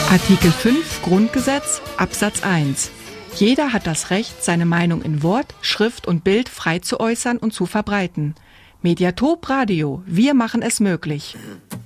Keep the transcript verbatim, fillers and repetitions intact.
Artikel fünf Grundgesetz, Absatz eins. Jeder hat das Recht, seine Meinung in Wort, Schrift und Bild frei zu äußern und zu verbreiten. Mediatop Radio, wir machen es möglich.